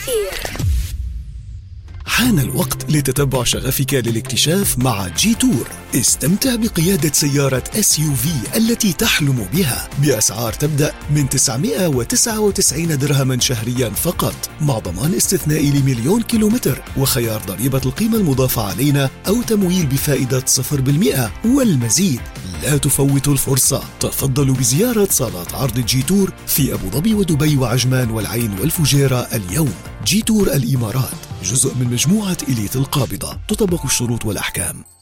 حان الوقت لتتبع شغفك للاكتشاف مع جي تور. استمتع بقيادة سيارة SUV التي تحلم بها بأسعار تبدأ من 999 درهما شهريا فقط، مع ضمان استثنائي ل1,000,000 كيلومتر وخيار ضريبة القيمة المضافة علينا أو تمويل بفائدة 0% والمزيد. لا تفوتوا الفرصة، تفضلوا بزيارة صالات عرض جي تور في أبو ظبي ودبي وعجمان والعين والفجيرة اليوم. جي تور الإمارات جزء من مجموعة إليت القابضة، تطبق الشروط والأحكام.